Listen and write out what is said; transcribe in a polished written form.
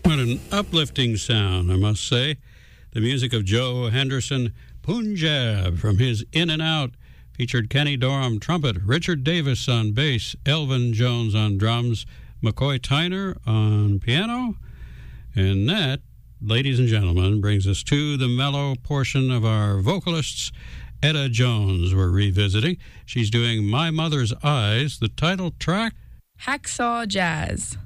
What an uplifting sound, I must say. The music of Joe Henderson, Punjab, from his In and Out, featured Kenny Dorham trumpet, Richard Davis on bass, Elvin Jones on drums, McCoy Tyner on piano. And that, ladies and gentlemen, brings us to the mellow portion of our vocalists. Etta Jones we're revisiting. She's doing My Mother's Eyes, the title track, Hacksaw Jazz.